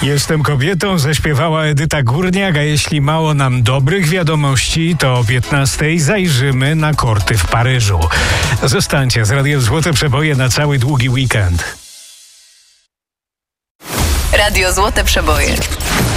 Jestem kobietą, zaśpiewała Edyta Górniak, a jeśli mało nam dobrych wiadomości, to o 15:00 zajrzymy na korty w Paryżu. Zostańcie z Radiem Złote Przeboje na cały długi weekend. Radio Złote Przeboje.